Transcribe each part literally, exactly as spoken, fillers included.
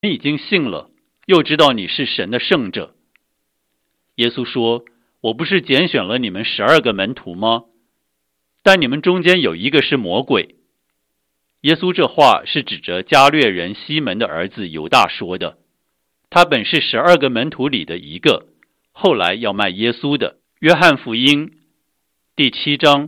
你已经信了，又知道你是神的圣者。耶稣说，我不是拣选了你们十二个门徒吗？但你们中间有一个是魔鬼。耶稣这话是指着加略人西门的儿子犹大说的，他本是十二个门徒里的一个，后来要卖耶稣的。约翰福音第七章。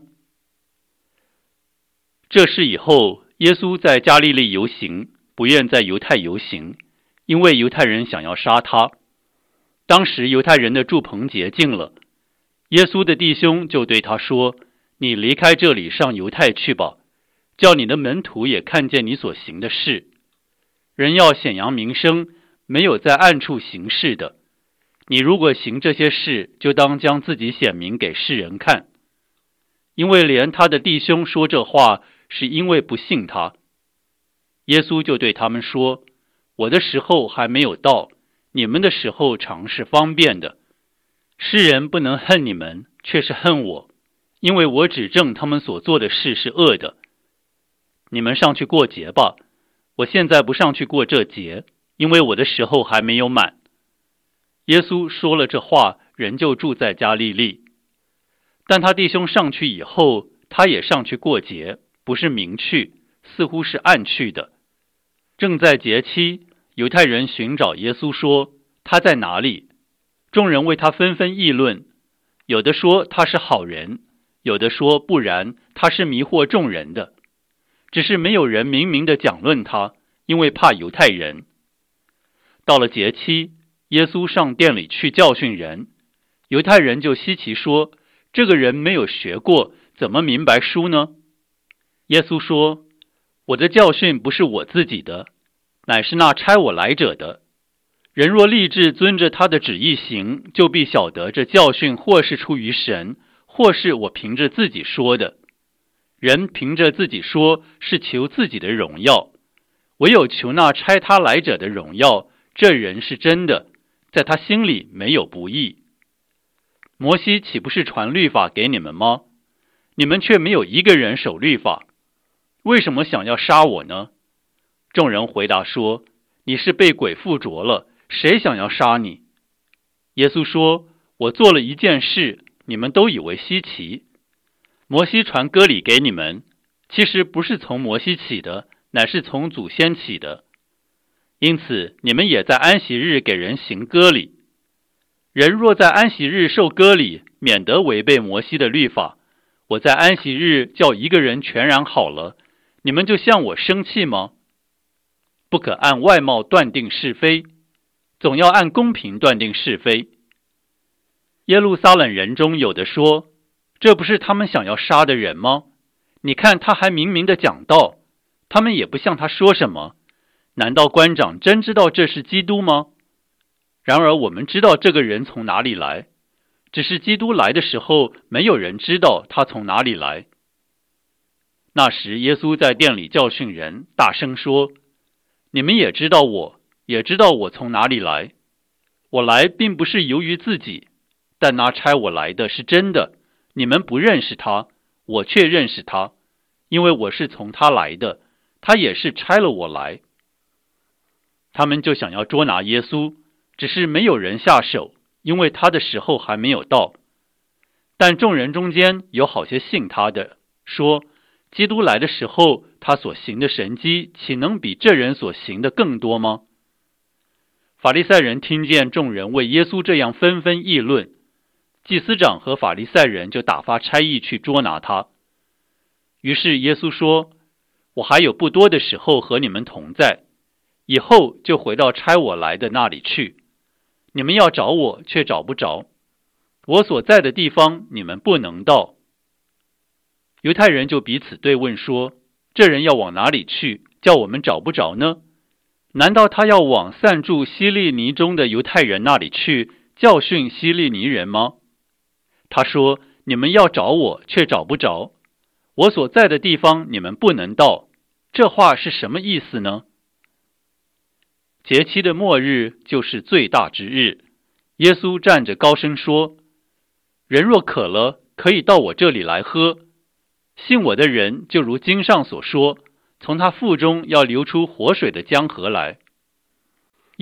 这事以后，耶稣在加利利游行，不愿在犹太游行，因为犹太人想要杀他。当时犹太人的住棚节近了，耶稣的弟兄就对他说，你离开这里上犹太去吧，叫你的门徒也看见你所行的事。人要显扬名声，没有在暗处行事的。你如果行这些事，就当将自己显明给世人看。因为连他的弟兄说这话，是因为不信他。耶稣就对他们说，我的时候还没有到，你们的时候常是方便的。世人不能恨你们，却是恨我，因为我指证他们所做的事是恶的。你们上去过节吧，我现在不上去过这节，因为我的时候还没有满。耶稣说了这话，人就住在加利利。但他弟兄上去以后，他也上去过节，不是明去，似乎是暗去的。正在节期，犹太人寻找耶稣说，他在哪里？众人为他纷纷议论，有的说他是好人，有的说不然，他是迷惑众人的。只是没有人明明的讲论他，因为怕犹太人。到了节期，耶稣上殿里去教训人，犹太人就稀奇说，这个人没有学过，怎么明白书呢？耶稣说，我的教训不是我自己的，乃是那差我来者的。人若立志遵着他的旨意行，就必晓得这教训或是出于神，或是我凭着自己说的。人凭着自己说，是求自己的荣耀，唯有求那差他来者的荣耀，这人是真的，在他心里没有不义。摩西岂不是传律法给你们吗？你们却没有一个人守律法，为什么想要杀我呢？众人回答说，你是被鬼附着了，谁想要杀你？耶稣说，我做了一件事，你们都以为稀奇。摩西传割礼给你们，其实不是从摩西起的，乃是从祖先起的。因此你们也在安息日给人行割礼。人若在安息日受割礼，免得违背摩西的律法。我在安息日叫一个人全然好了，你们就向我生气吗？不可按外貌断定是非，总要按公平断定是非。耶路撒冷人中有的说，这不是他们想要杀的人吗？你看他还明明的讲道，他们也不向他说什么。难道官长真知道这是基督吗？然而我们知道这个人从哪里来，只是基督来的时候，没有人知道他从哪里来。那时耶稣在殿里教训人，大声说，你们也知道我，也知道我从哪里来。我来并不是由于自己，但那差我来的是真的，你们不认识他，我却认识他，因为我是从他来的，他也是差了我来。他们就想要捉拿耶稣，只是没有人下手，因为他的时候还没有到。但众人中间有好些信他的，说，基督来的时候，他所行的神迹，岂能比这人所行的更多吗？法利赛人听见众人为耶稣这样纷纷议论，祭司长和法利赛人就打发差役去捉拿他。于是耶稣说，我还有不多的时候和你们同在，以后就回到差我来的那里去。你们要找我，却找不着，我所在的地方你们不能到。犹太人就彼此对问说，这人要往哪里去，叫我们找不着呢？难道他要往散住希利尼中的犹太人那里去，教训希利尼人吗？他说，你们要找我，却找不着，我所在的地方你们不能到。这话是什么意思呢？节期的末日就是最大之日，耶稣站着高声说，人若渴了，可以到我这里来喝，信我的人就如经上所说，从他腹中要流出活水的江河来。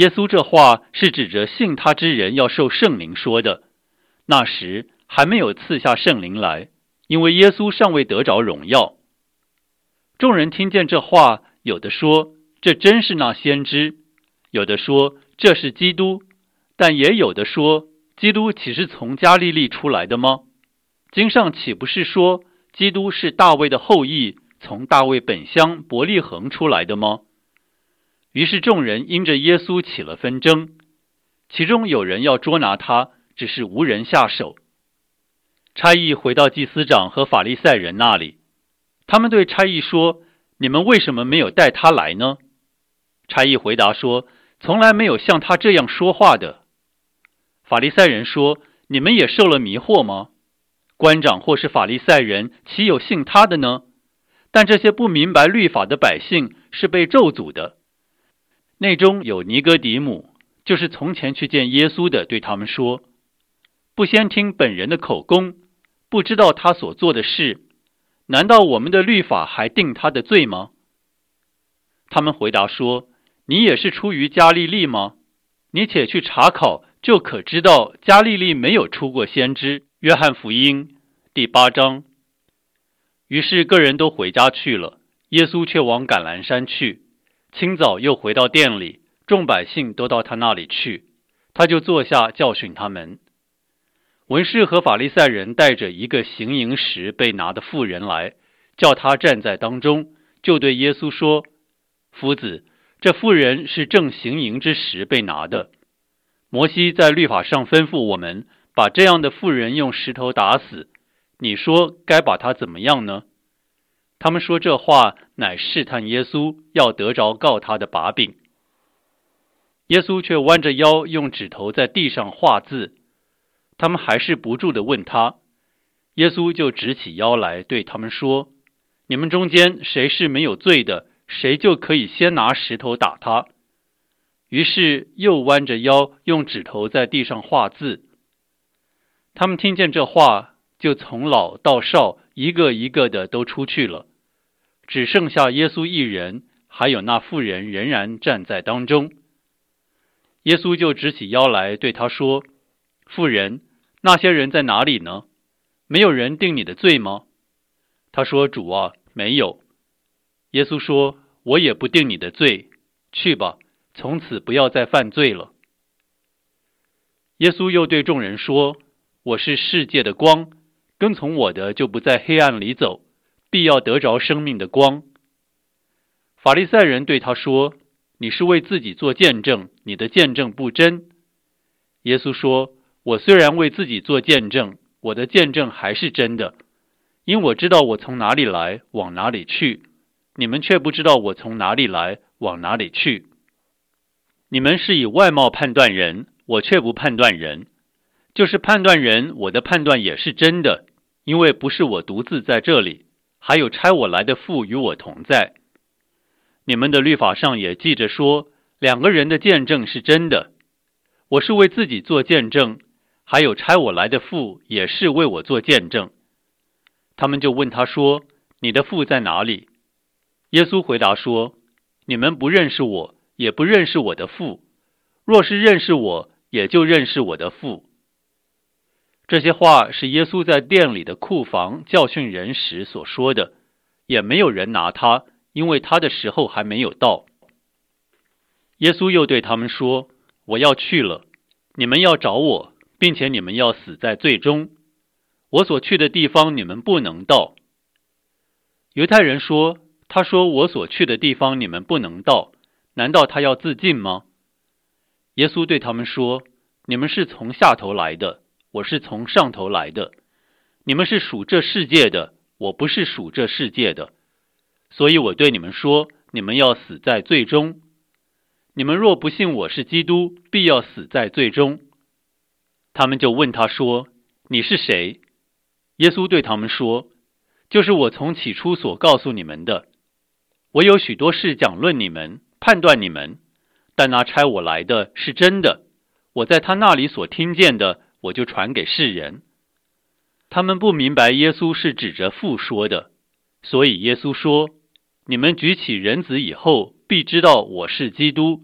耶稣这话是指着信他之人要受圣灵说的，那时还没有赐下圣灵来，因为耶稣尚未得着荣耀。众人听见这话，有的说这真是那先知，有的说这是基督，但也有的说基督岂是从加利利出来的吗？经上岂不是说基督是大卫的后裔，从大卫本乡伯利恒出来的吗？于是众人因着耶稣起了纷争，其中有人要捉拿他，只是无人下手。差役回到祭司长和法利赛人那里，他们对差役说：你们为什么没有带他来呢？差役回答说：从来没有像他这样说话的。法利赛人说：你们也受了迷惑吗？官长或是法利赛人岂有信他的呢？但这些不明白律法的百姓是被咒诅的。内中有尼哥底母，就是从前去见耶稣的，对他们说：不先听本人的口供，不知道他所做的事，难道我们的律法还定他的罪吗？他们回答说：你也是出于加利利吗？你且去查考，就可知道加利利没有出过先知。约翰福音第八章。于是个人都回家去了，耶稣却往橄榄山去。清早又回到店里，众百姓都到他那里去，他就坐下教训他们。文士和法利赛人带着一个行淫时被拿的妇人来，叫他站在当中，就对耶稣说：夫子，这妇人是正行淫之时被拿的。摩西在律法上吩咐我们把这样的妇人用石头打死，你说该把她怎么样呢？他们说这话乃试探耶稣，要得着告他的把柄。耶稣却弯着腰用指头在地上画字，他们还是不住地问他。耶稣就直起腰来对他们说：你们中间谁是没有罪的，谁就可以先拿石头打他。于是又弯着腰用指头在地上画字。他们听见这话，就从老到少一个一个的都出去了，只剩下耶稣一人，还有那妇人仍然站在当中。耶稣就直起腰来对他说：妇人，那些人在哪里呢？没有人定你的罪吗？他说：主啊，没有。耶稣说：我也不定你的罪，去吧，从此不要再犯罪了。耶稣又对众人说：我是世界的光，跟从我的就不在黑暗里走，必要得着生命的光。法利赛人对他说：你是为自己做见证，你的见证不真。耶稣说：我虽然为自己做见证，我的见证还是真的，因我知道我从哪里来，往哪里去，你们却不知道我从哪里来，往哪里去。你们是以外貌判断人，我却不判断人。就是判断人，我的判断也是真的，因为不是我独自在这里，还有差我来的父与我同在。你们的律法上也记着说，两个人的见证是真的。我是为自己做见证，还有差我来的父也是为我做见证。他们就问他说：你的父在哪里？耶稣回答说：你们不认识我，也不认识我的父。若是认识我，也就认识我的父。这些话是耶稣在店里的库房教训人时所说的，也没有人拿他，因为他的时候还没有到。耶稣又对他们说：我要去了，你们要找我，并且你们要死在罪中。我所去的地方你们不能到。犹太人说：他说我所去的地方你们不能到，难道他要自尽吗？耶稣对他们说：你们是从下头来的，我是从上头来的。你们是属这世界的，我不是属这世界的。所以我对你们说，你们要死在罪中。你们若不信我是基督，必要死在罪中。他们就问他说：你是谁？耶稣对他们说：就是我从起初所告诉你们的。我有许多事讲论你们，判断你们，但那差我来的是真的，我在他那里所听见的，我就传给世人。他们不明白耶稣是指着父说的，所以耶稣说：你们举起人子以后，必知道我是基督，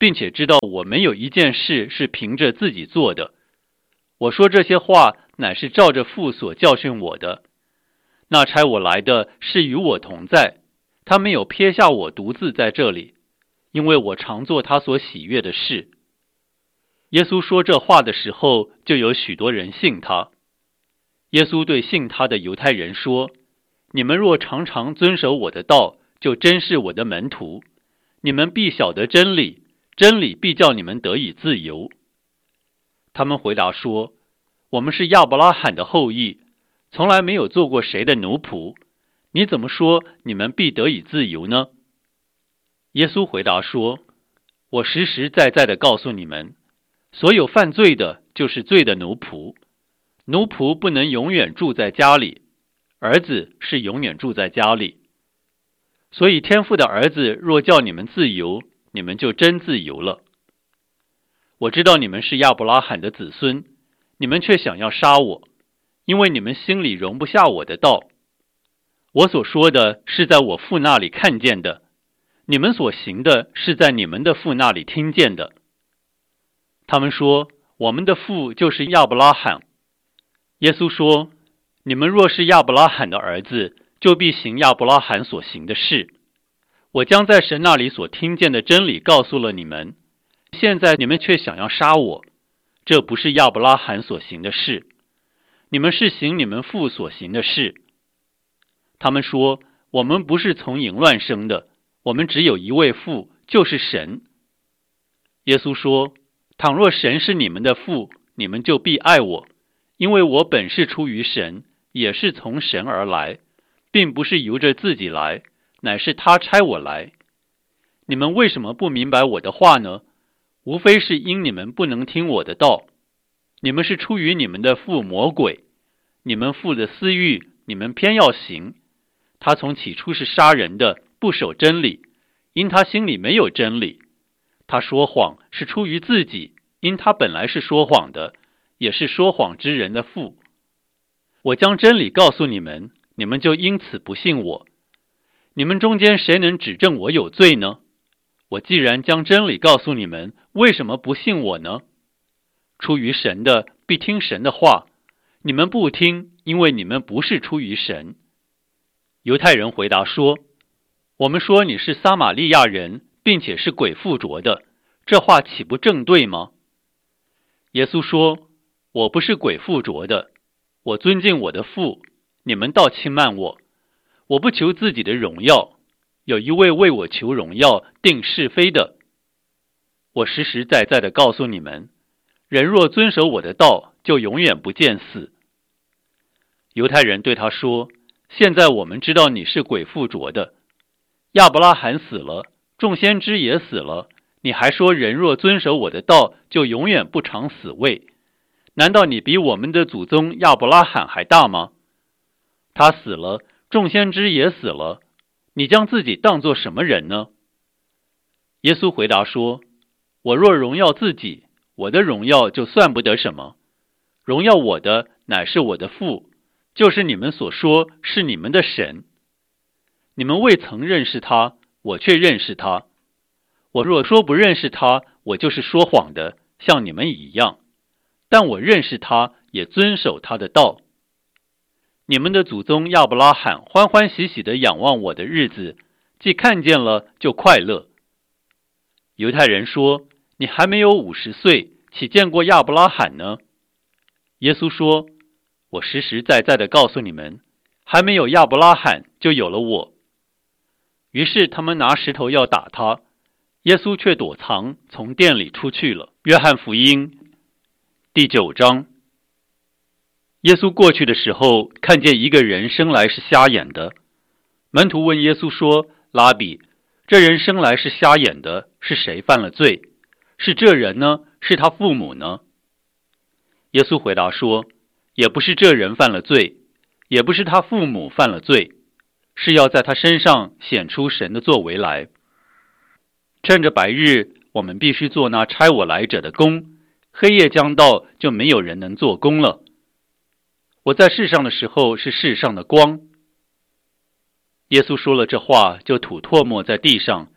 并且知道我没有一件事是凭着自己做的。我说这些话乃是照着父所教训我的。那差我来的是与我同在，他没有撇下我独自在这里，因为我常做他所喜悦的事。耶稣说这话的时候，就有许多人信他。耶稣对信他的犹太人说：你们若常常遵守我的道，就真是我的门徒，你们必晓得真理，真理必叫你们得以自由。他们回答说：我们是亚伯拉罕的后裔，从来没有做过谁的奴仆，你怎么说你们必得以自由呢？耶稣回答说：我实实在在地告诉你们，所有犯罪的就是罪的奴仆，奴仆不能永远住在家里，儿子是永远住在家里。所以天父的儿子若叫你们自由，你们就真自由了。我知道你们是亚伯拉罕的子孙，你们却想要杀我，因为你们心里容不下我的道。我所说的是在我父那里看见的，你们所行的是在你们的父那里听见的。他们说：我们的父就是亚伯拉罕。耶稣说：你们若是亚伯拉罕的儿子，就必行亚伯拉罕所行的事。我将在神那里所听见的真理告诉了你们，现在你们却想要杀我，这不是亚伯拉罕所行的事，你们是行你们父所行的事。他们说：我们不是从淫乱生的，我们只有一位父，就是神。耶稣说：倘若神是你们的父，你们就必爱我，因为我本是出于神，也是从神而来，并不是由着自己来，乃是他差我来。你们为什么不明白我的话呢？无非是因你们不能听我的道。你们是出于你们的父魔鬼，你们父的私欲，你们偏要行。他从起初是杀人的，不守真理，因他心里没有真理。他说谎是出于自己，因他本来是说谎的，也是说谎之人的父。我将真理告诉你们，你们就因此不信我。你们中间谁能指证我有罪呢？我既然将真理告诉你们，为什么不信我呢？出于神的必听神的话，你们不听，因为你们不是出于神。犹太人回答说：我们说你是撒玛利亚人，并且是鬼附着的，这话岂不正对吗？耶稣说：我不是鬼附着的，我尊敬我的父，你们倒轻慢我。我不求自己的荣耀，有一位为我求荣耀定是非的。我实实在在地告诉你们，人若遵守我的道，就永远不见死。犹太人对他说：现在我们知道你是鬼附着的，亚伯拉罕死了，众先知也死了，你还说人若遵守我的道，就永远不尝死味。难道你比我们的祖宗亚伯拉罕还大吗？他死了，众先知也死了，你将自己当作什么人呢？耶稣回答说：我若荣耀自己，我的荣耀就算不得什么，荣耀我的乃是我的父，就是你们所说是你们的神。你们未曾认识他，我却认识他。我若说不认识他，我就是说谎的，像你们一样。但我认识他，也遵守他的道。你们的祖宗亚伯拉罕欢欢喜喜地仰望我的日子，既看见了，就快乐。犹太人说：你还没有五十岁，岂见过亚伯拉罕呢？耶稣说：我实实在在地告诉你们，还没有亚伯拉罕，就有了我。于是他们拿石头要打他，耶稣却躲藏，从店里出去了。约翰福音第九章。耶稣过去的时候，看见一个人生来是瞎眼的。门徒问耶稣说：拉比，这人生来是瞎眼的，是谁犯了罪？是这人呢？是他父母呢？耶稣回答说：也不是这人犯了罪，也不是他父母犯了罪，是要在他身上显出神的作为来。趁着白日，我们必须做那差我来者的工，黑夜将到，就没有人能做工了。我在世上的时候是世上的光。耶稣说了这话，就吐唾沫在地上，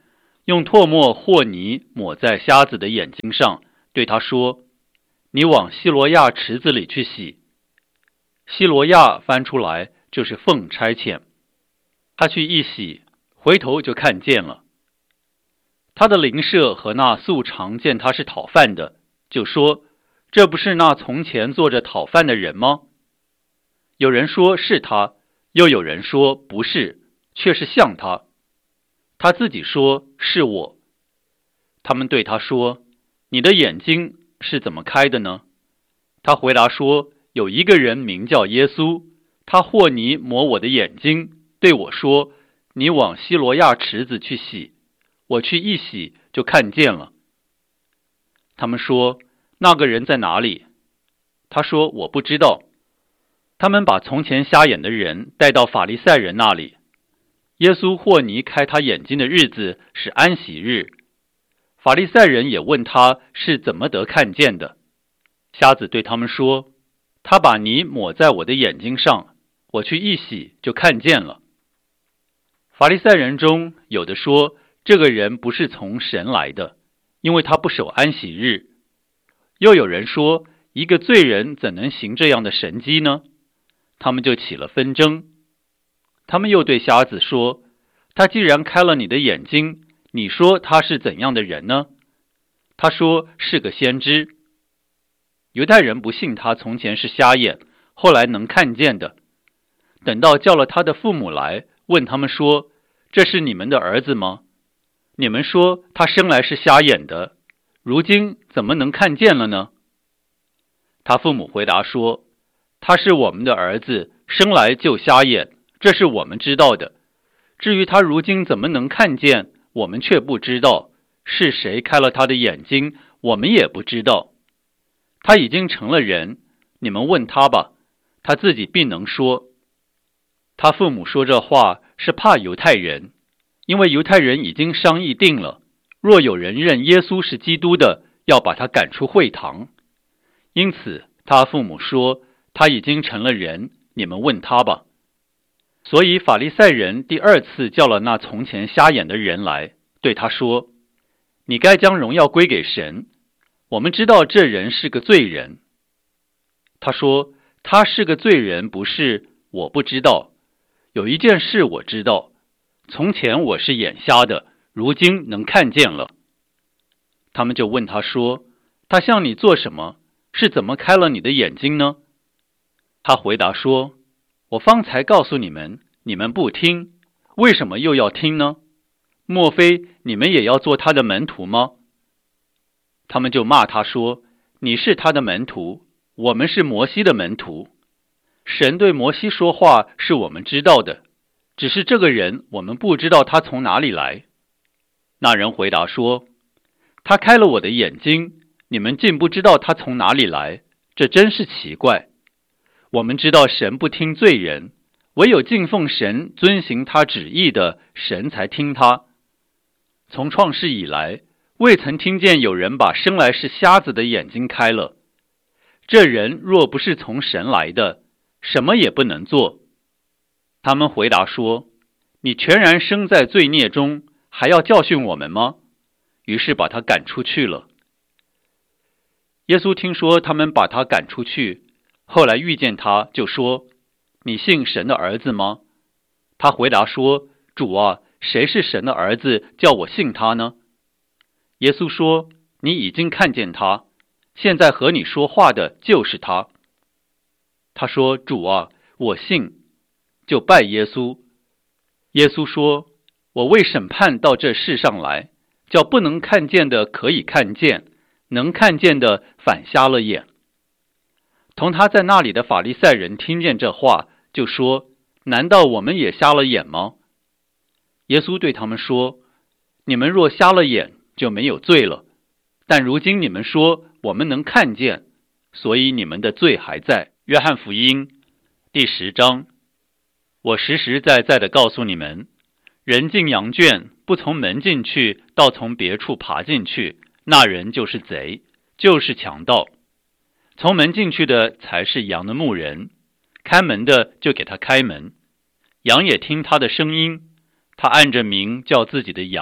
用唾沫和泥抹在瞎子的眼睛上，对他说：你往西罗亚池子里去洗。西罗亚翻出来就是奉差遣。他去一洗，回头就看见了。他的邻舍和那素常见他是讨饭的，就说：这不是那从前坐着讨饭的人吗？有人说是他，又有人说不是，却是像他。他自己说是我。他们对他说：你的眼睛是怎么开的呢？他回答说：有一个人名叫耶稣，他和泥抹我的眼睛，对我说：你往西罗亚池子去洗。我去一洗，就看见了。他们说：那个人在哪里？他说：我不知道。他们把从前瞎眼的人带到法利赛人那里。耶稣和泥开他眼睛的日子是安息日。法利赛人也问他是怎么得看见的。瞎子对他们说：他把泥抹在我的眼睛上，我去一洗，就看见了。法利赛人中有的说，这个人不是从神来的，因为他不守安息日。又有人说，一个罪人怎能行这样的神迹呢？他们就起了纷争。他们又对瞎子说：他既然开了你的眼睛，你说他是怎样的人呢？他说是个先知。犹太人不信他从前是瞎眼，后来能看见的。等到叫了他的父母来，问他们说：这是你们的儿子吗？你们说他生来是瞎眼的，如今怎么能看见了呢？他父母回答说：他是我们的儿子，生来就瞎眼，这是我们知道的。至于他如今怎么能看见，我们却不知道，是谁开了他的眼睛，我们也不知道。他已经成了人，你们问他吧，他自己必能说。他父母说这话是怕犹太人，因为犹太人已经商议定了，若有人认耶稣是基督的，要把他赶出会堂。因此他父母说，他已经成了人，你们问他吧。所以法利赛人第二次叫了那从前瞎眼的人来，对他说：你该将荣耀归给神，我们知道这人是个罪人。他说：他是个罪人不是，我不知道。有一件事我知道，从前我是眼瞎的，如今能看见了。他们就问他说：他向你做什么？是怎么开了你的眼睛呢？他回答说：我方才告诉你们，你们不听，为什么又要听呢？莫非你们也要做他的门徒吗？他们就骂他说：你是他的门徒，我们是摩西的门徒。神对摩西说话是我们知道的，只是这个人我们不知道他从哪里来。那人回答说：他开了我的眼睛，你们竟不知道他从哪里来，这真是奇怪。我们知道神不听罪人，唯有敬奉神遵行他旨意的，神才听他。从创世以来，未曾听见有人把生来是瞎子的眼睛开了。这人若不是从神来的，什么也不能做。他们回答说：你全然生在罪孽中，还要教训我们吗？于是把他赶出去了。耶稣听说他们把他赶出去，后来遇见他，就说：你信神的儿子吗？他回答说：主啊，谁是神的儿子，叫我信他呢？耶稣说：你已经看见他，现在和你说话的就是他。他说：主啊，我信，就拜耶稣。耶稣说：我为审判到这世上来，叫不能看见的可以看见，能看见的反瞎了眼。同他在那里的法利赛人听见这话，就说：难道我们也瞎了眼吗？耶稣对他们说：你们若瞎了眼，就没有罪了，但如今你们说我们能看见，所以你们的罪还在。约翰福音第十章。我实实在在地告诉你们，人进羊圈，不从门进去，倒从别处爬进去，那人就是贼，就是强盗。从门进去的才是羊的牧人，看门的就给他开门，羊也听他的声音，他按着名叫自己的羊，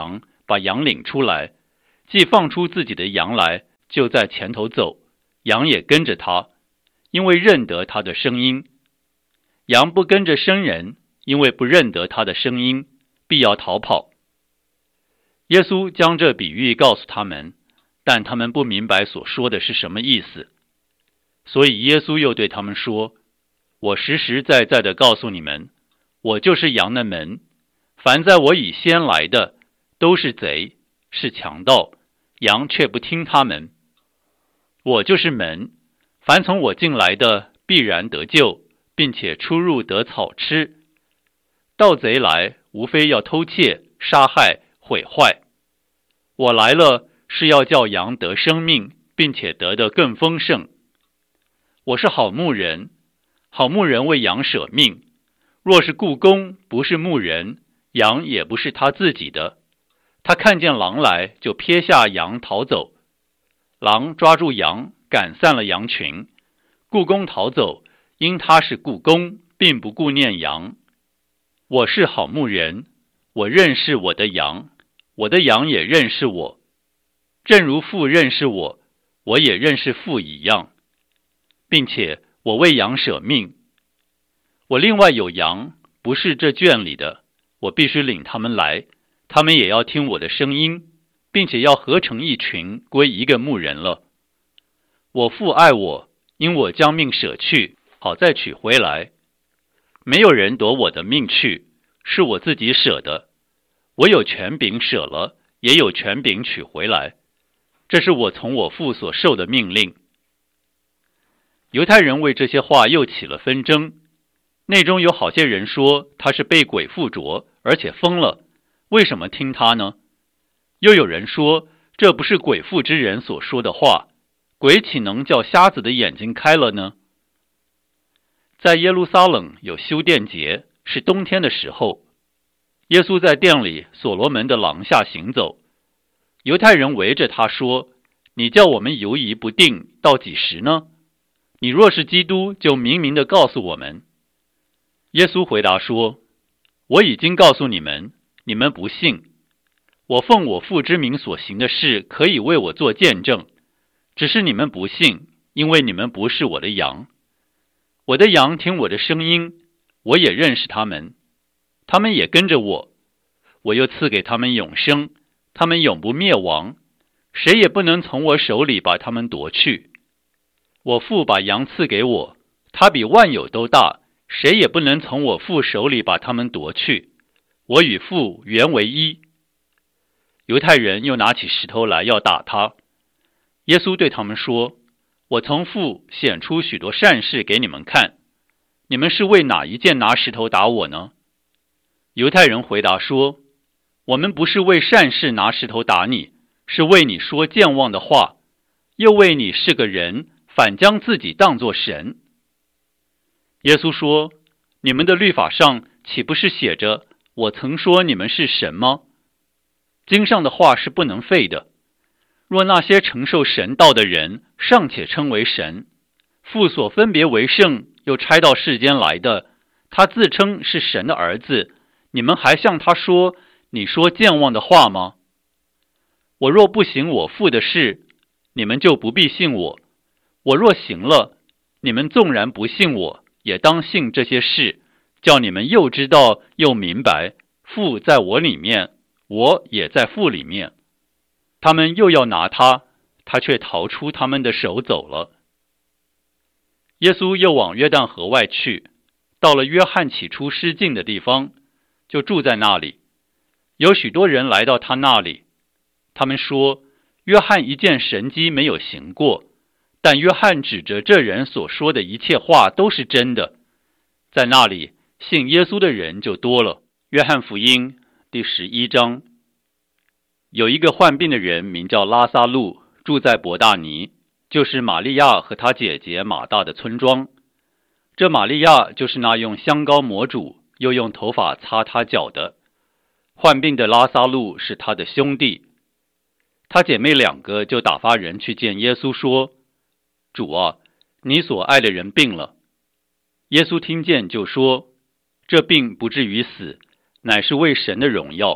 把羊领出来，既放出自己的羊来，就在前头走，羊也跟着他，因为认得他的声音。羊不跟着生人，因为不认得他的声音，必要逃跑。耶稣将这比喻告诉他们，但他们不明白所说的是什么意思。所以耶稣又对他们说，我实实在在地告诉你们，我就是羊的门，凡在我以先来的，都是贼，是强盗，羊却不听他们。我就是门，凡从我进来的，必然得救，并且出入得草吃。盗贼来，无非要偷窃、杀害、毁坏。我来了，是要叫羊得生命，并且得得更丰盛。我是好牧人，好牧人为羊舍命。若是雇工不是牧人，羊也不是他自己的。他看见狼来，就撇下羊逃走。狼抓住羊，赶散了羊群。雇工逃走，因他是雇工，并不顾念羊。我是好牧人，我认识我的羊，我的羊也认识我。正如父认识我，我也认识父一样，并且我为羊舍命。我另外有羊，不是这圈里的，我必须领他们来，他们也要听我的声音，并且要合成一群，归一个牧人了。我父爱我，因我将命舍去，好再取回来。没有人夺我的命去，是我自己舍的。我有权柄舍了，也有权柄取回来。这是我从我父所受的命令。犹太人为这些话又起了纷争，内中有好些人说他是被鬼附着，而且疯了，为什么听他呢？又有人说，这不是鬼附之人所说的话，鬼岂能叫瞎子的眼睛开了呢？在耶路撒冷有修殿节，是冬天的时候，耶稣在殿里所罗门的廊下行走，犹太人围着他说，你叫我们犹疑不定到几时呢？你若是基督，就明明地告诉我们。耶稣回答说，我已经告诉你们，你们不信。我奉我父之名所行的事，可以为我做见证，只是你们不信，因为你们不是我的羊。我的羊听我的声音，我也认识他们，他们也跟着我。我又赐给他们永生，他们永不灭亡，谁也不能从我手里把他们夺去。我父把羊赐给我，他比万有都大，谁也不能从我父手里把他们夺去。我与父原为一。犹太人又拿起石头来要打他。耶稣对他们说，我从父显出许多善事给你们看，你们是为哪一件拿石头打我呢？犹太人回答说，我们不是为善事拿石头打你，是为你说健忘的话，又为你是个人，反将自己当作神。耶稣说，你们的律法上岂不是写着，我曾说你们是神吗？经上的话是不能废的。若那些承受神道的人尚且称为神，父所分别为圣又差到世间来的，他自称是神的儿子，你们还向他说，你说健忘的话吗？我若不行我父的事，你们就不必信我；我若行了，你们纵然不信我，也当信这些事，叫你们又知道又明白，父在我里面，我也在父里面。他们又要拿他，他却逃出他们的手走了。耶稣又往约旦河外去，到了约翰起初施浸的地方，就住在那里。有许多人来到他那里，他们说，约翰一件神迹没有行过，但约翰指着这人所说的一切话都是真的。在那里信耶稣的人就多了。约翰福音第十一章。有一个患病的人名叫拉撒路，住在伯大尼，就是玛利亚和她姐姐马大的村庄。这玛利亚就是那用香膏抹主，又用头发擦他脚的。患病的拉撒路是他的兄弟。他姐妹两个就打发人去见耶稣说，主啊，你所爱的人病了。耶稣听见就说，这病不至于死，乃是为神的荣耀，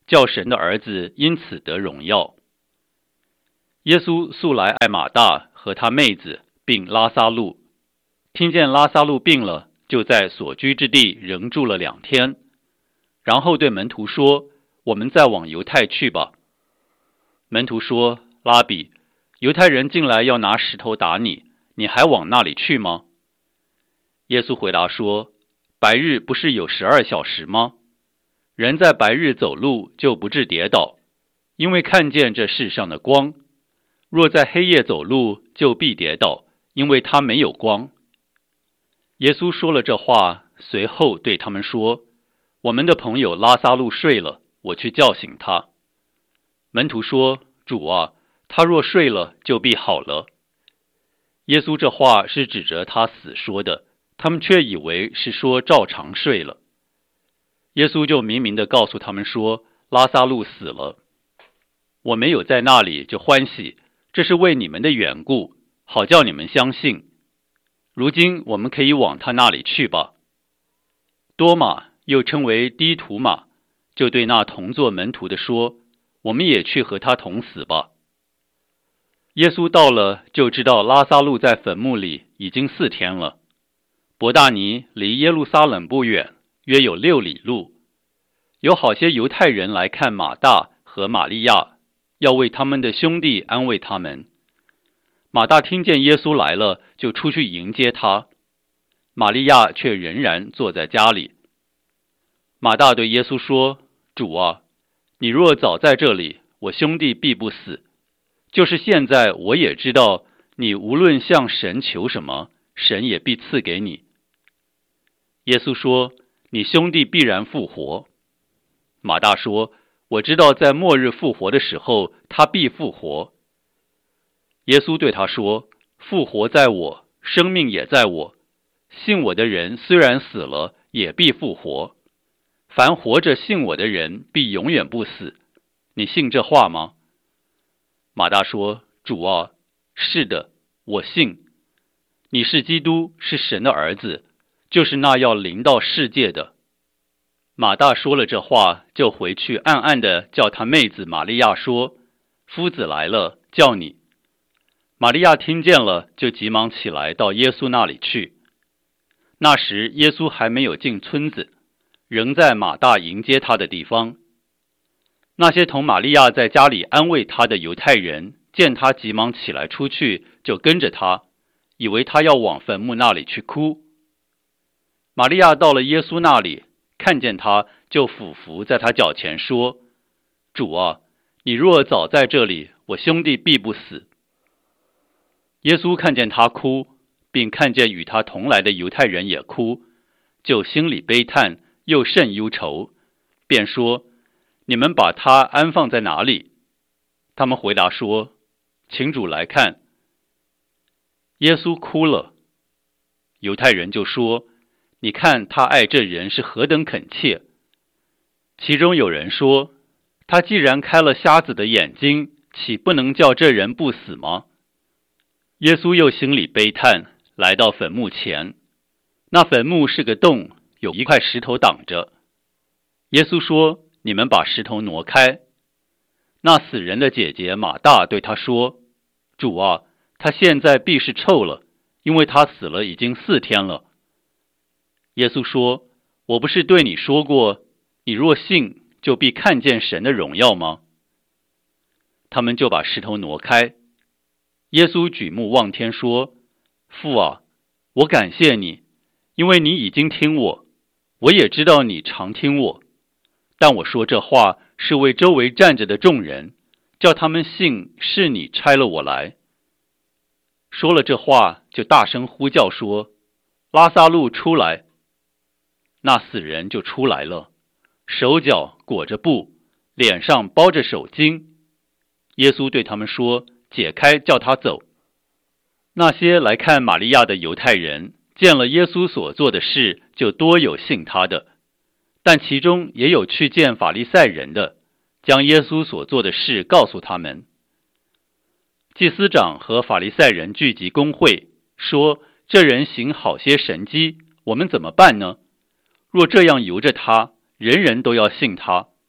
叫神的儿子因此得荣耀。耶稣素来爱马大和他妹子，并拉撒路。听见拉撒路病了，就在所居之地仍住了两天，然后对门徒说：我们再往犹太去吧。门徒说：拉比，犹太人进来要拿石头打你，你还往那里去吗？耶稣回答说：白日不是有十二小时吗？人在白日走路就不致跌倒，因为看见这世上的光；若在黑夜走路，就必跌倒，因为他没有光。耶稣说了这话，随后对他们说：我们的朋友拉撒路睡了，我去叫醒他。门徒说：主啊，他若睡了，就必好了。耶稣这话是指着他死说的，他们却以为是说照常睡了。耶稣就明明地告诉他们说：拉撒路死了，我没有在那里就欢喜，这是为你们的缘故，好叫你们相信。如今我们可以往他那里去吧。多马，又称为低图马，就对那同作门徒的说：我们也去和他同死吧。耶稣到了，就知道拉撒路在坟墓里已经四天了。伯大尼离耶路撒冷不远，约有六里路。有好些犹太人来看马大和玛利亚，要为他们的兄弟安慰他们。马大听见耶稣来了，就出去迎接他，玛利亚却仍然坐在家里。马大对耶稣说：主啊，你若早在这里，我兄弟必不死。就是现在，我也知道你无论向神求什么，神也必赐给你。耶稣说：你兄弟必然复活。马大说：我知道在末日复活的时候，他必复活。耶稣对他说：复活在我，生命也在我。信我的人虽然死了，也必复活。凡活着信我的人，必永远不死。你信这话吗？马大说：主啊，是的，我信。你是基督，是神的儿子，就是那要临到世界的。马大说了这话，就回去暗暗地叫他妹子玛利亚说：夫子来了，叫你。玛利亚听见了，就急忙起来到耶稣那里去。那时耶稣还没有进村子，仍在马大迎接他的地方。那些同玛利亚在家里安慰他的犹太人，见他急忙起来出去，就跟着他，以为他要往坟墓那里去哭。玛利亚到了耶稣那里，看见他，就俯伏在他脚前说：主啊，你若早在这里，我兄弟必不死。耶稣看见他哭，并看见与他同来的犹太人也哭，就心里悲叹，又甚忧愁，便说：你们把他安放在哪里？他们回答说：请主来看。耶稣哭了。犹太人就说：你看他爱这人是何等恳切。其中有人说：他既然开了瞎子的眼睛，岂不能叫这人不死吗？耶稣又心里悲叹，来到坟墓前。那坟墓是个洞，有一块石头挡着。耶稣说：你们把石头挪开。那死人的姐姐马大对他说：主啊，他现在必是臭了，因为他死了已经四天了。耶稣说：我不是对你说过，你若信，就必看见神的荣耀吗？他们就把石头挪开。耶稣举目望天说：父啊，我感谢你，因为你已经听我，我也知道你常听我。但我说这话是为周围站着的众人，叫他们信是你差了我来。说了这话，就大声呼叫说：拉撒路出来！那死人就出来了，手脚裹着布，脸上包着手巾。耶稣对他们说：解开，叫他走。那些来看玛利亚的犹太人，见了耶稣所做的事，就多有信他的。但其中也有去见法利赛人的，将耶稣所做的事告诉他们。祭司长和法利赛人聚集公会，说：这人行好些神迹，我们怎么办呢？若这样由着他，人人都要信他。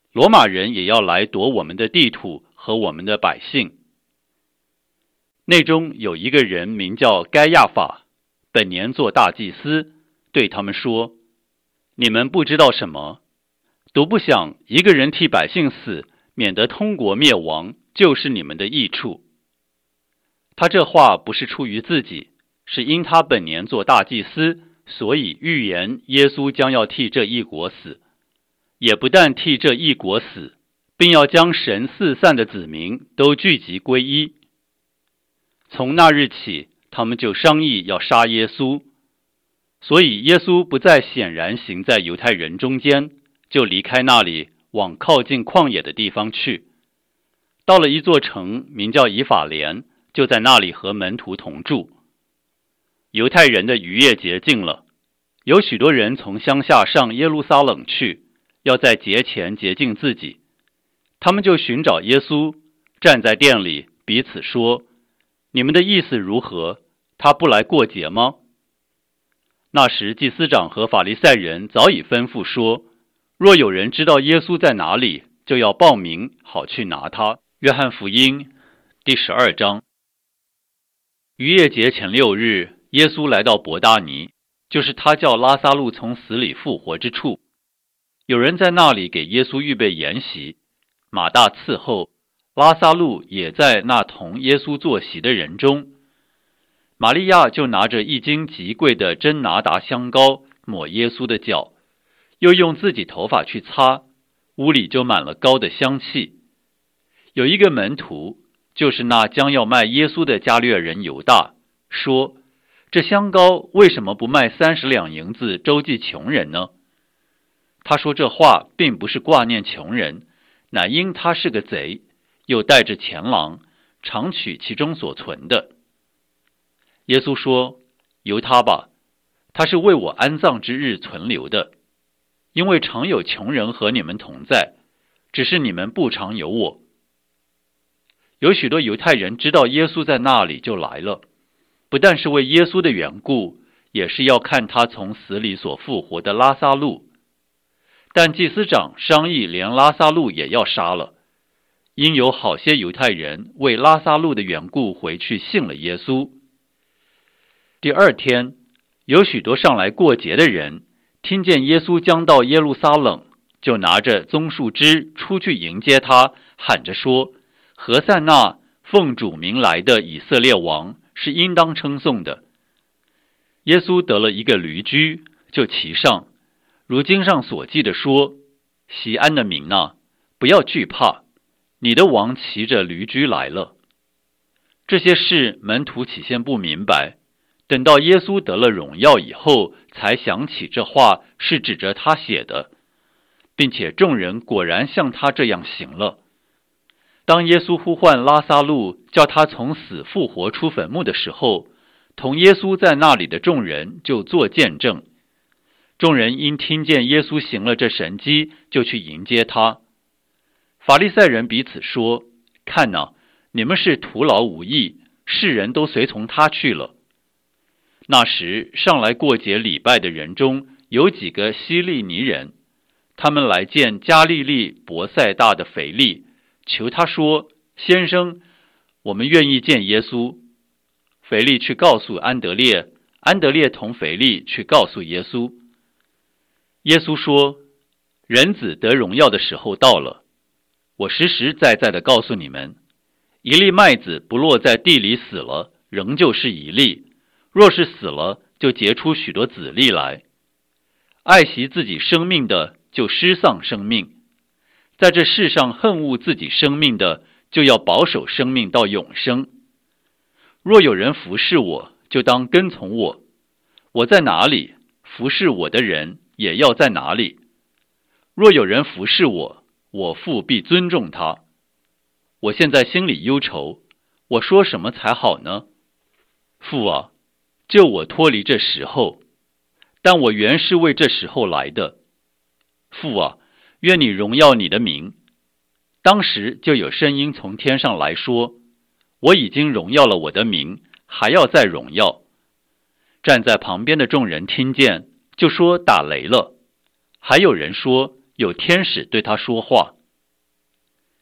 罗马人也要来夺我们的地土和我们的百姓。内中有一个人名叫该亚法，本年做大祭司，对他们说：你们不知道什么，独不想一个人替百姓死，免得通国灭亡，就是你们的益处。他这话不是出于自己，是因他本年做大祭司，所以预言耶稣将要替这一国死，也不但替这一国死，并要将神四散的子民都聚集归一。从那日起，他们就商议要杀耶稣，所以耶稣不再显然行在犹太人中间，就离开那里，往靠近旷野的地方去。到了一座城，名叫以法莲，就在那里和门徒同住。犹太人的逾越节近了，有许多人从乡下上耶路撒冷去，要在节前洁净自己。他们就寻找耶稣，站在店里，彼此说：你们的意思如何？他不来过节吗？那时祭司长和法利赛人早已吩咐说，若有人知道耶稣在哪里，就要报名，好去拿他。约翰福音第十二章。逾越节前六日，耶稣来到伯大尼，就是他叫拉撒路从死里复活之处。有人在那里给耶稣预备筵席，马大伺候，拉撒路也在那同耶稣坐席的人中。玛利亚就拿着一斤极贵的真拿达香膏抹耶稣的脚，又用自己头发去擦，屋里就满了膏的香气。有一个门徒，就是那将要卖耶稣的加略人犹大，说：这香膏为什么不卖三十两银子周济穷人呢？他说这话并不是挂念穷人，乃因他是个贼，又带着钱囊，常取其中所存的。耶稣说：由他吧，他是为我安葬之日存留的，因为常有穷人和你们同在，只是你们不常有我。有许多犹太人知道耶稣在那里，就来了，不但是为耶稣的缘故，也是要看他从死里所复活的拉撒路。但祭司长商议连拉撒路也要杀了，因有好些犹太人为拉撒路的缘故回去信了耶稣。第二天，有许多上来过节的人，听见耶稣将到耶路撒冷，就拿着棕树枝出去迎接他，喊着说：何塞那，奉主名来的以色列王，是应当称颂的。耶稣得了一个驴驹，就骑上，如经上所记的说：锡安的民哪，不要惧怕，你的王骑着驴驹来了。这些事门徒起先不明白，等到耶稣得了荣耀以后，才想起这话是指着他写的，并且众人果然像他这样行了。当耶稣呼唤拉撒路，叫他从死复活出坟墓的时候，同耶稣在那里的众人就作见证。众人因听见耶稣行了这神迹，就去迎接他。法利赛人彼此说：看哪，你们是徒劳无益，世人都随从他去了。那时上来过节礼拜的人中，有几个希利尼人，他们来见加利利伯赛大的腓力，求他说：先生，我们愿意见耶稣。腓力去告诉安德烈，安德烈同腓力去告诉耶稣。耶稣说：人子得荣耀的时候到了，我实实在在的告诉你们，一粒麦子不落在地里死了，仍旧是一粒，若是死了，就结出许多子粒来。爱惜自己生命的，就失丧生命；在这世上恨恶自己生命的，就要保守生命到永生。若有人服侍我，就当跟从我，我在哪里，服侍我的人也要在哪里。若有人服侍我，我父必尊重他。我现在心里忧愁，我说什么才好呢？父啊，救我脱离这时候，但我原是为这时候来的。父啊，愿你荣耀你的名。当时就有声音从天上来说：我已经荣耀了我的名，还要再荣耀。站在旁边的众人听见，就说打雷了。还有人说有天使对他说话。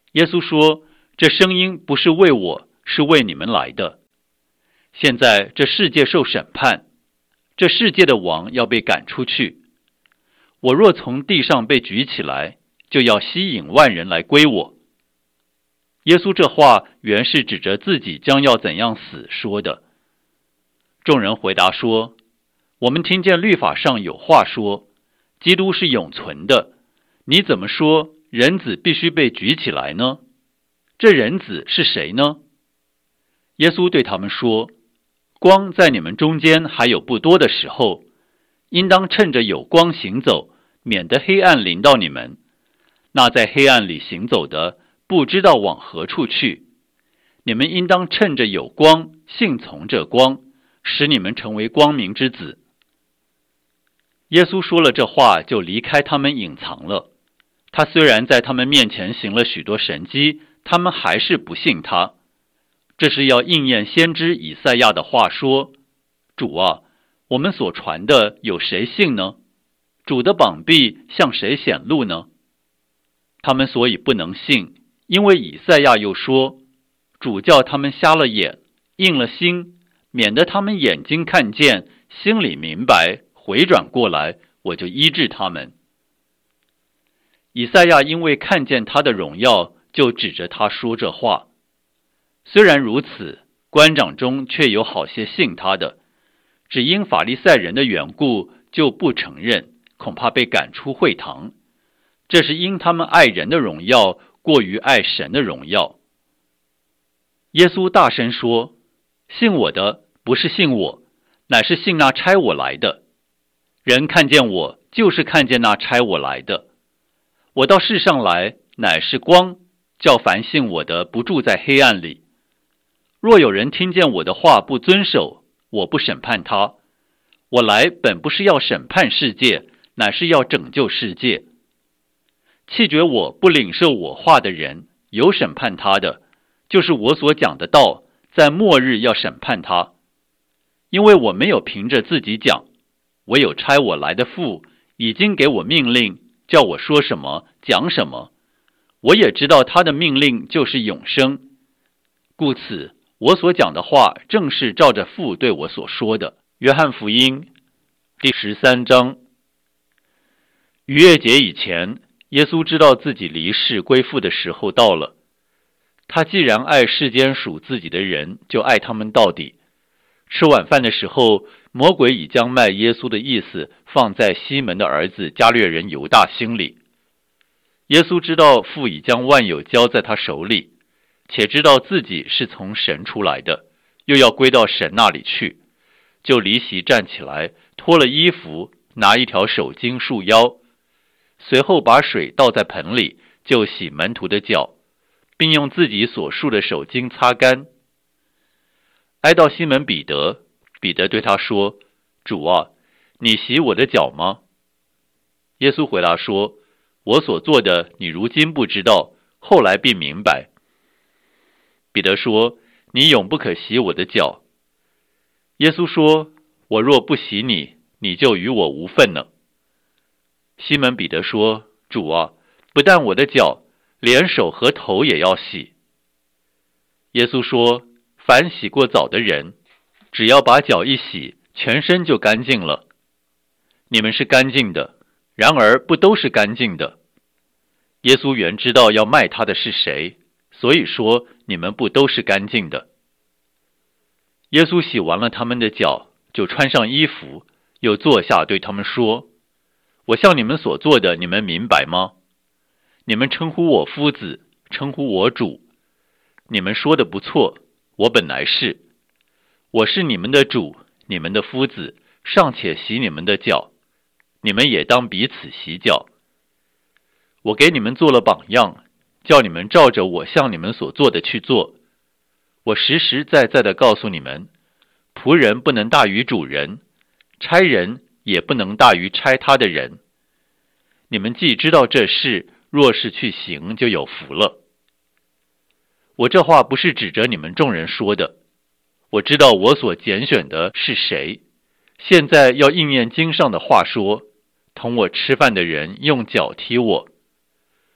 耶稣说，这声音不是为我，是为你们来的。现在这世界受审判，这世界的王要被赶出去。我若从地上被举起来，就要吸引万人来归我。耶稣这话原是指着自己将要怎样死说的。众人回答说，我们听见律法上有话说，基督是永存的，你怎么说人子必须被举起来呢？这人子是谁呢？耶稣对他们说，光在你们中间还有不多的时候，应当趁着有光行走，免得黑暗临到你们。那在黑暗里行走的，不知道往何处去。你们应当趁着有光，信从这光，使你们成为光明之子。耶稣说了这话，就离开他们隐藏了。他虽然在他们面前行了许多神迹，他们还是不信他。这是要应验先知以赛亚的话说，主啊，我们所传的有谁信呢？主的膀臂向谁显露呢？他们所以不能信，因为以赛亚又说，主叫他们瞎了眼，硬了心，免得他们眼睛看见，心里明白，回转过来，我就医治他们。以赛亚因为看见他的荣耀，就指着他说这话。虽然如此，官长中却有好些信他的，只因法利赛人的缘故，就不承认，恐怕被赶出会堂。这是因他们爱人的荣耀过于爱神的荣耀。耶稣大声说，信我的不是信我，乃是信那差我来的。人看见我，就是看见那差我来的。我到世上来，乃是光，叫凡信我的不住在黑暗里。若有人听见我的话不遵守，我不审判他。我来本不是要审判世界，乃是要拯救世界。弃绝我不领受我话的人，有审判他的，就是我所讲的道，在末日要审判他。因为我没有凭着自己讲，唯有差我来的父已经给我命令，叫我说什么讲什么。我也知道他的命令就是永生，故此我所讲的话正是照着父对我所说的。约翰福音第十三章。逾越节以前，耶稣知道自己离世归父的时候到了。他既然爱世间属自己的人，就爱他们到底。吃晚饭的时候，魔鬼已将卖耶稣的意思放在西门的儿子加略人犹大心里。耶稣知道父已将万有交在他手里，且知道自己是从神出来的，又要归到神那里去，就离席站起来，脱了衣服，拿一条手巾束腰，随后把水倒在盆里，就洗门徒的脚，并用自己所束的手巾擦干。挨到西门彼得，彼得对他说，主啊，你洗我的脚吗？耶稣回答说，我所做的你如今不知道，后来必明白。彼得说，你永不可洗我的脚。耶稣说，我若不洗你，你就与我无分了。西门彼得说，主啊，不但我的脚，连手和头也要洗。耶稣说，凡洗过澡的人，只要把脚一洗，全身就干净了。你们是干净的，然而不都是干净的。耶稣原知道要卖他的是谁，所以说你们不都是干净的。耶稣洗完了他们的脚，就穿上衣服，又坐下对他们说，我向你们所做的，你们明白吗？你们称呼我夫子，称呼我主，你们说的不错，我本来是。我是你们的主，你们的夫子，尚且洗你们的脚，你们也当彼此洗脚。我给你们做了榜样，叫你们照着我向你们所做的去做。我实实在在地告诉你们，仆人不能大于主人，差人也不能大于差他的人。你们既知道这事，若是去行，就有福了。我这话不是指着你们众人说的，我知道我所拣选的是谁。现在要应验经上的话说，同我吃饭的人用脚踢我。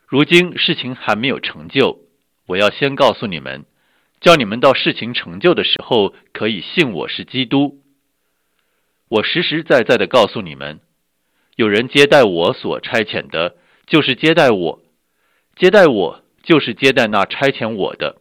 如今事情还没有成就，我要先告诉你们，叫你们到事情成就的时候，可以信我是基督。我实实在在地告诉你们，有人接待我所差遣的，就是接待我；接待我，就是接待那差遣我的。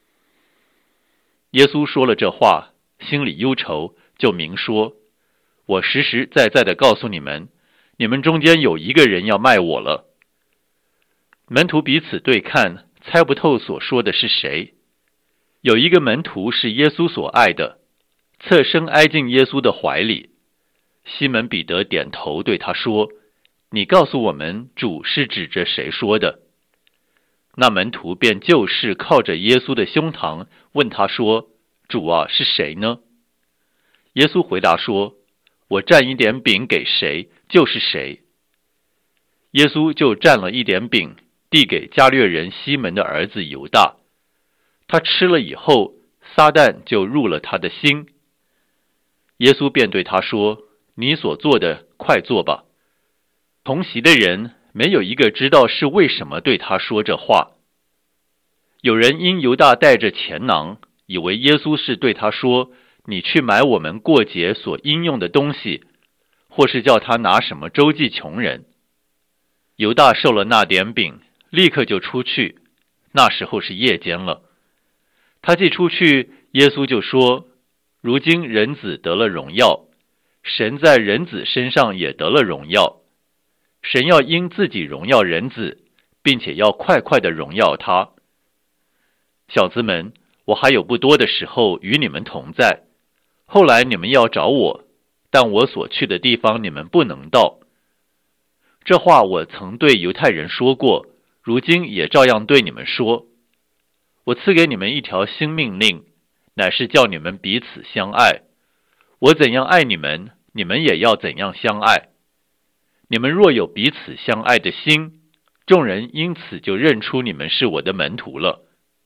耶稣说了这话，心里忧愁，就明说：我实实在在地告诉你们，你们中间有一个人要卖我了。门徒彼此对看，猜不透所说的是谁。有一个门徒是耶稣所爱的，侧身挨进耶稣的怀里。西门彼得点头对他说：你告诉我们，主是指着谁说的？那门徒便就事靠着耶稣的胸膛问他说：主啊，是谁呢？耶稣回答说：我蘸一点饼给谁，就是谁。耶稣就蘸了一点饼，递给加略人西门的儿子犹大。他吃了以后，撒旦就入了他的心。耶稣便对他说：你所做的，快做吧。同席的人没有一个知道是为什么对他说这话。有人因犹大带着钱囊，以为耶稣是对他说：你去买我们过节所应用的东西，或是叫他拿什么周济穷人。犹大受了那点饼，立刻就出去，那时候是夜间了。他既出去，耶稣就说：如今人子得了荣耀，神在人子身上也得了荣耀。神要因自己荣耀人子，并且要快快地荣耀他。小子们，我还有不多的时候与你们同在，后来你们要找我，但我所去的地方你们不能到。这话我曾对犹太人说过，如今也照样对你们说。我赐给你们一条新命令，乃是叫你们彼此相爱。我怎样爱你们，你们也要怎样相爱。你们若有彼此相爱的心，众人因此就认出你们是我的门徒了。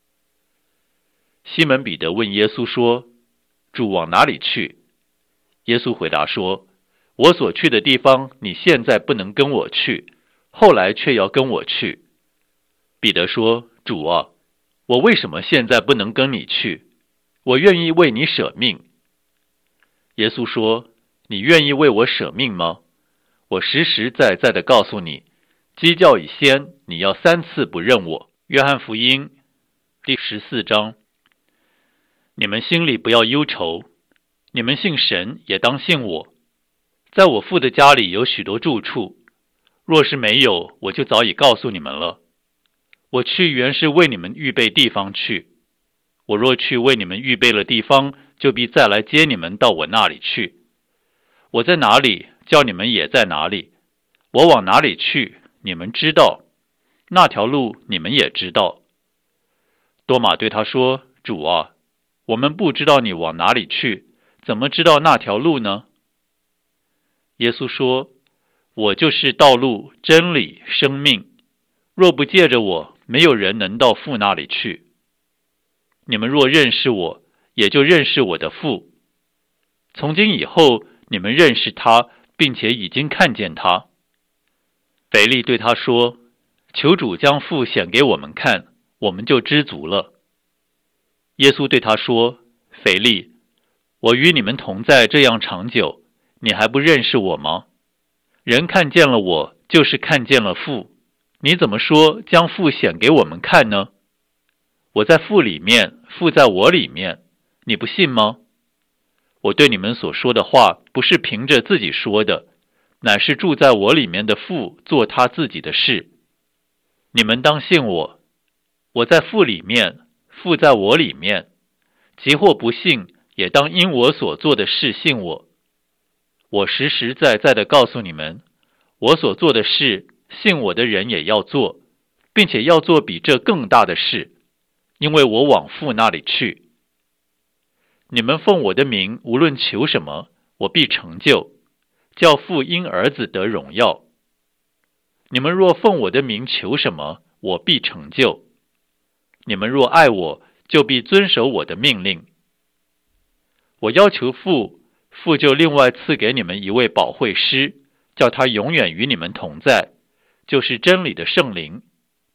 西门彼得问耶稣说：主往哪里去？耶稣回答说：我所去的地方，你现在不能跟我去，后来却要跟我去。彼得说：主啊，我为什么现在不能跟你去？我愿意为你舍命。耶稣说：你愿意为我舍命吗？我实实在在地告诉你，鸡叫以先，你要三次不认我。约翰福音第十四章。你们心里不要忧愁，你们信神也当信我。在我父的家里有许多住处，若是没有，我就早已告诉你们了。我去原是为你们预备地方去。我若去为你们预备了地方，就必再来接你们到我那里去。我在哪里，叫你们也在哪里。我往哪里去，你们知道，那条路你们也知道。多马对他说：主啊，我们不知道你往哪里去，怎么知道那条路呢？耶稣说：我就是道路、真理、生命，若不借着我，没有人能到父那里去。你们若认识我，也就认识我的父。从今以后，你们认识他，并且已经看见他。腓力对他说：求主将父显给我们看，我们就知足了。耶稣对他说：腓力，我与你们同在这样长久，你还不认识我吗？人看见了我，就是看见了父。你怎么说将父显给我们看呢？我在父里面，父在我里面，你不信吗？我对你们所说的话，不是凭着自己说的，乃是住在我里面的父做他自己的事。你们当信我，我在父里面，父在我里面。即或不信，也当因我所做的事信我。我实实在在地告诉你们，我所做的事，信我的人也要做，并且要做比这更大的事，因为我往父那里去。你们奉我的名无论求什么，我必成就，叫父因儿子得荣耀。你们若奉我的名求什么，我必成就。你们若爱我，就必遵守我的命令。我要求父，父就另外赐给你们一位保惠师，叫他永远与你们同在，就是真理的圣灵。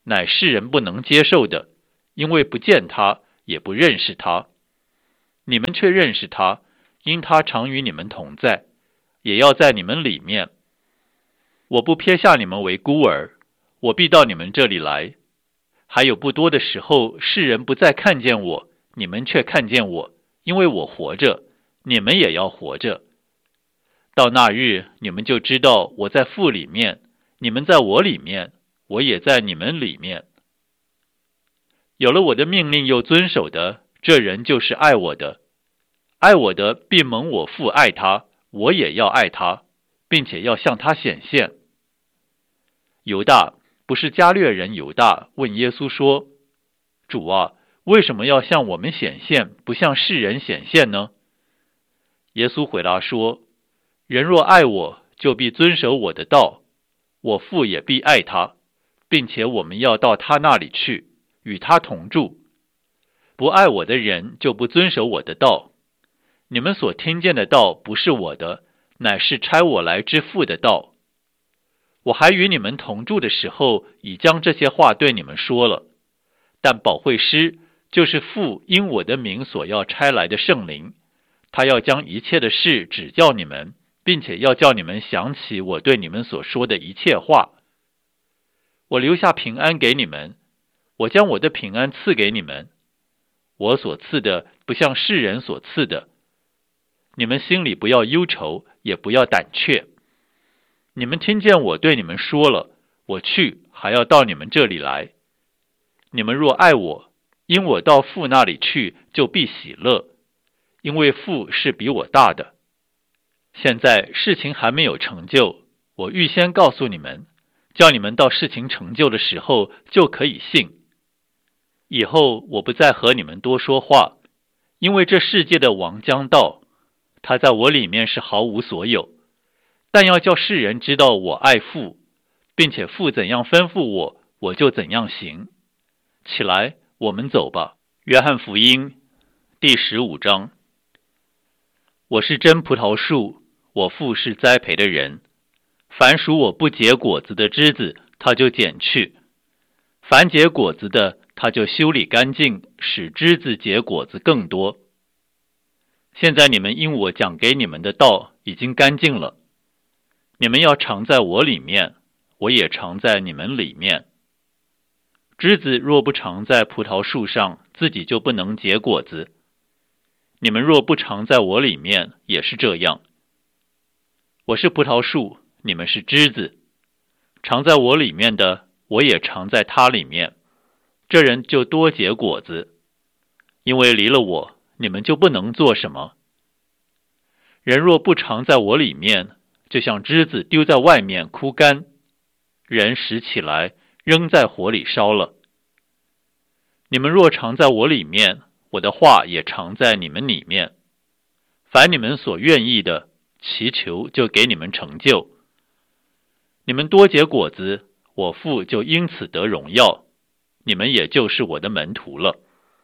乃世人不能接受的，因为不见他，也不认识他。你们却认识他，因他常与你们同在，也要在你们里面。我不撇下你们为孤儿，我必到你们这里来。还有不多的时候，世人不再看见我，你们却看见我，因为我活着，你们也要活着。到那日，你们就知道我在父里面，你们在我里面，我也在你们里面。有了我的命令又遵守的，这人就是爱我的。爱我的必蒙我父爱他，我也要爱他，并且要向他显现。犹大，不是加略人犹大，问耶稣说：主啊，为什么要向我们显现，不向世人显现呢？耶稣回答说：人若爱我，就必遵守我的道，我父也必爱他，并且我们要到他那里去，与他同住。不爱我的人，就不遵守我的道。你们所听见的道不是我的，乃是差我来之父的道。我还与你们同住的时候，已将这些话对你们说了。但保惠师，就是父因我的名所要差来的圣灵，他要将一切的事指教你们，并且要叫你们想起我对你们所说的一切话。我留下平安给你们，我将我的平安赐给你们。我所赐的不像世人所赐的。你们心里不要忧愁，也不要胆怯。你们听见我对你们说了，我去，还要到你们这里来。你们若爱我，因我到父那里去，就必喜乐，因为父是比我大的。现在事情还没有成就，我预先告诉你们，叫你们到事情成就的时候就可以信。以后我不再和你们多说话，因为这世界的王将到，他在我里面是毫无所有，但要叫世人知道我爱父，并且父怎样吩咐我，我就怎样行。起来，我们走吧。约翰福音第十五章。我是真葡萄树，我父是栽培的人。凡属我不结果子的枝子，他就剪去；凡结果子的，他就修理干净，使枝子结果子更多。现在你们因我讲给你们的道已经干净了。你们要常在我里面，我也常在你们里面。枝子若不常在葡萄树上，自己就不能结果子。你们若不常在我里面，也是这样。我是葡萄树，你们是枝子。常在我里面的，我也常在他里面。这人就多结果子，因为离了我，你们就不能做什么。人若不常在我里面，就像枝子丢在外面枯干，人拾起来扔在火里烧了。你们若常在我里面，我的话也常在你们里面。凡你们所愿意的，祈求就给你们成就。你们多结果子，我父就因此得荣耀，你们也就是我的门徒了。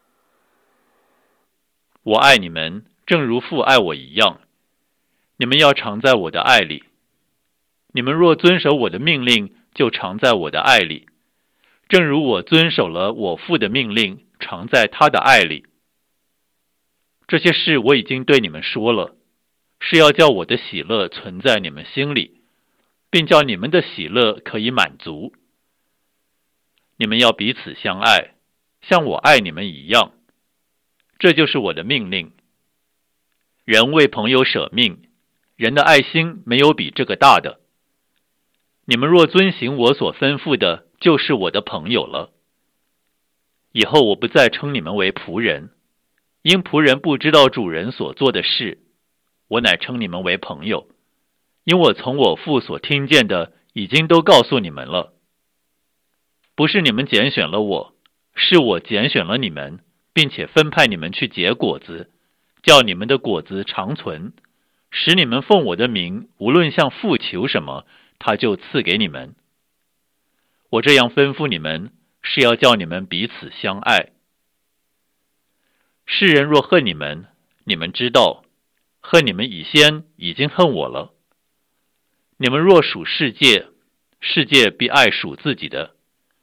我爱你们，正如父爱我一样。你们要常在我的爱里。你们若遵守我的命令，就常在我的爱里，正如我遵守了我父的命令，常在他的爱里。这些事我已经对你们说了，是要叫我的喜乐存在你们心里，并叫你们的喜乐可以满足。你们要彼此相爱，像我爱你们一样。这就是我的命令。人为朋友舍命，人的爱心没有比这个大的。你们若遵行我所吩咐的，就是我的朋友了。以后我不再称你们为仆人，因仆人不知道主人所做的事，我乃称你们为朋友，因我从我父所听见的，已经都告诉你们了。不是你们拣选了我，是我拣选了你们，并且分派你们去结果子，叫你们的果子长存，使你们奉我的名，无论向父求什么，他就赐给你们。我这样吩咐你们，是要叫你们彼此相爱。世人若恨你们，你们知道，恨你们以先已经恨我了。你们若属世界，世界必爱属自己的。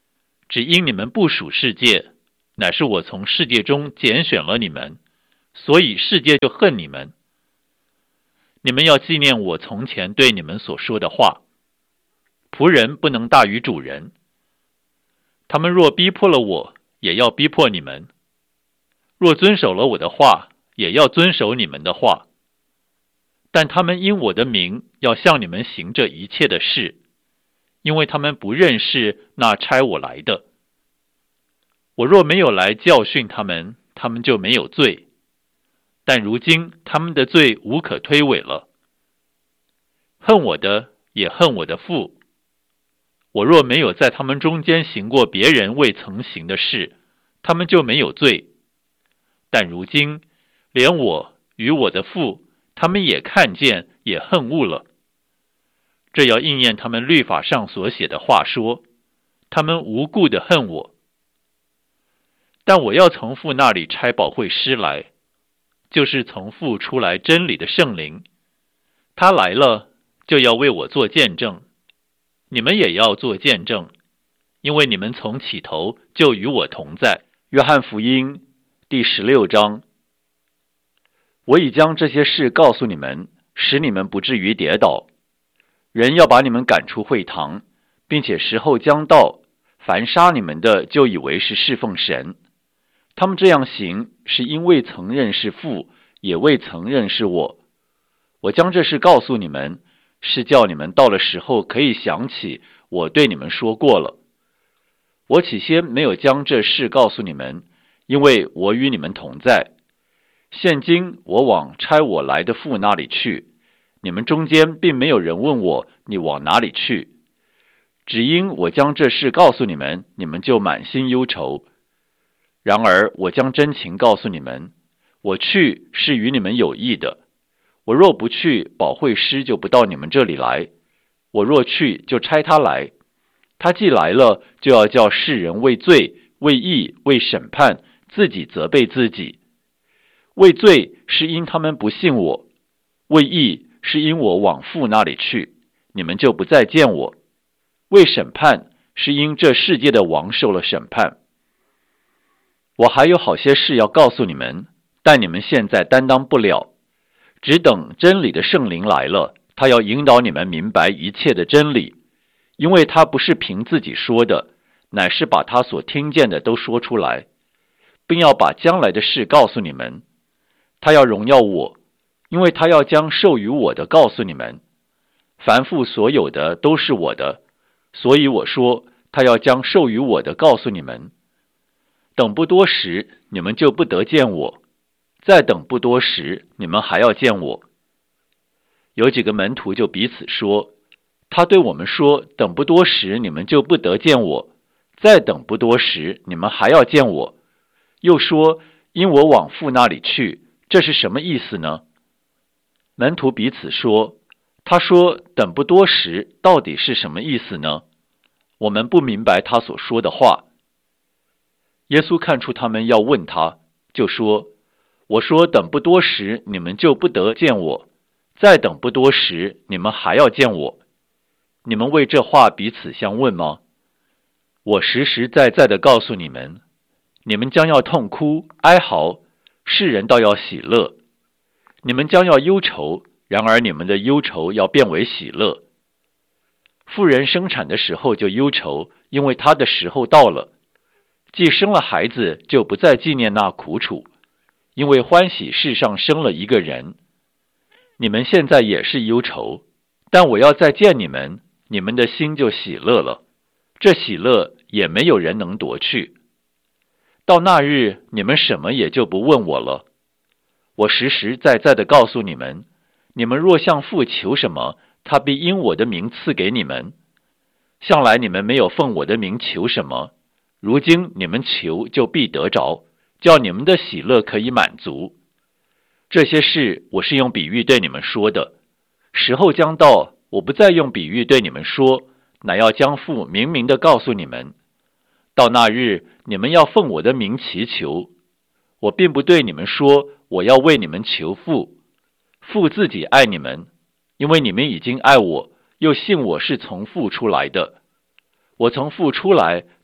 只因你们不属世界，乃是我从世界中拣选了你们，所以世界就恨你们。你们要纪念我从前对你们所说的话。仆人不能大于主人。他们若逼迫了我，也要逼迫你们；若遵守了我的话，也要遵守你们的话。但他们因我的名要向你们行这一切的事，因为他们不认识那差我来的。我若没有来教训他们，他们就没有罪，但如今他们的罪无可推诿了。恨我的也恨我的父。我若没有在他们中间行过别人未曾行的事，他们就没有罪。但如今连我与我的父，他们也看见，也恨恶了。这要应验他们律法上所写的话说，他们无故的恨我。但我要从父那里差保惠师来，就是从父出来真理的圣灵。他来了，就要为我做见证。你们也要做见证，因为你们从起头就与我同在。 约翰福音第十六章。我已将这些事告诉你们，使你们不至于跌倒。人要把你们赶出会堂，并且时候将到，凡杀你们的就以为是侍奉神。他们这样行，是因未曾认识父，也未曾认识我。我将这事告诉你们，是叫你们到了时候可以想起我对你们说过了。我起先没有将这事告诉你们，因为我与你们同在。现今我往差我来的父那里去，你们中间并没有人问我你往哪里去。只因我将这事告诉你们，你们就满心忧愁。然而我将真情告诉你们，我去是与你们有益的。我若不去，保惠师就不到你们这里来；我若去，就差他来。他既来了，就要叫世人为罪、为义、为审判，自己责备自己。为罪是因他们不信我，为义是因我往父那里去，你们就不再见我。为审判是因这世界的王受了审判。我还有好些事要告诉你们，但你们现在担当不了。只等真理的圣灵来了，他要引导你们明白一切的真理，因为他不是凭自己说的，乃是把他所听见的都说出来，并要把将来的事告诉你们。他要荣耀我，因为他要将授予我的告诉你们。凡父所有的都是我的，所以我说他要将授予我的告诉你们。等不多时，你们就不得见我；再等不多时，你们还要见我。有几个门徒就彼此说，他对我们说，等不多时，你们就不得见我；再等不多时，你们还要见我。又说，因我往父那里去，这是什么意思呢？门徒彼此说，他说等不多时，到底是什么意思呢？我们不明白他所说的话。耶稣看出他们要问他，就说，我说等不多时，你们就不得见我；再等不多时，你们还要见我。你们为这话彼此相问吗？我实实在在的告诉你们，你们将要痛哭哀嚎，世人倒要喜乐。你们将要忧愁，然而你们的忧愁要变为喜乐。妇人生产的时候就忧愁，因为她的时候到了。既生了孩子，就不再纪念那苦楚，因为欢喜世上生了一个人。你们现在也是忧愁，但我要再见你们，你们的心就喜乐了。这喜乐也没有人能夺去。到那日，你们什么也就不问我了。我实实在在的告诉你们，你们若向父求什么，他必因我的名赐给你们。向来你们没有奉我的名求什么，如今你们求就必得着，叫你们的喜乐可以满足。这些事我是用比喻对你们说的，时候将到，我不再用比喻对你们说，乃要将父明明的告诉你们。到那日，你们要奉我的名祈求。我并不对你们说，我要为你们求父，父自己爱你们，因为你们已经爱我，又信我是从父出来的。我从父出来，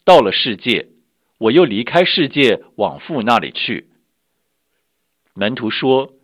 到了世界，我又离开世界往父那里去。”门徒说：“